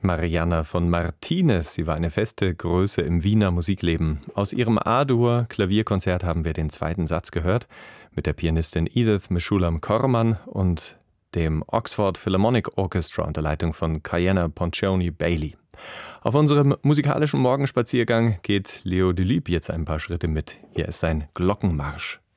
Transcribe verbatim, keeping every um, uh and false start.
Marianna von Martinez, sie war eine feste Größe im Wiener Musikleben. Aus ihrem A-Dur-Klavierkonzert haben wir den zweiten Satz gehört, mit der Pianistin Edith Meshulam-Korman und dem Oxford Philharmonic Orchestra unter Leitung von Kayenna Poncioni-Bailey. Auf unserem musikalischen Morgenspaziergang geht Leo Delibes jetzt ein paar Schritte mit. Hier ist sein Glockenmarsch.